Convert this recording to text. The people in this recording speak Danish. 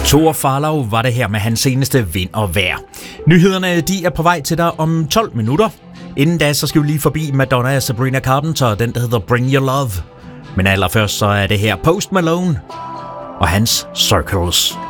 Thor Farlow var det her med hans seneste Vind og Vejr. Nyhederne de er på vej til dig om 12 minutter. Inden da så skal vi lige forbi Madonna og Sabrina Carpenter, den der hedder Bring Your Love. Men allerførst så er det her Post Malone og hans Circles.